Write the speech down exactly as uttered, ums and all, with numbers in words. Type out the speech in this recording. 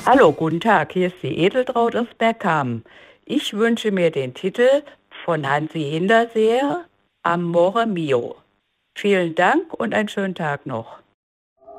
Hallo, guten Tag, hier ist die Edeltraud aus Bergkamen. Ich wünsche mir den Titel von Hansi Hinterseer, Amore Mio. Vielen Dank und einen schönen Tag noch.